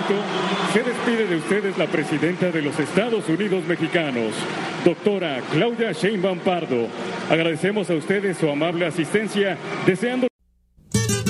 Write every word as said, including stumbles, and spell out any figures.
momento, se despide de ustedes la presidenta de los Estados Unidos mexicanos, doctora Claudia Sheinbaum Pardo. Agradecemos a ustedes su amable asistencia, deseando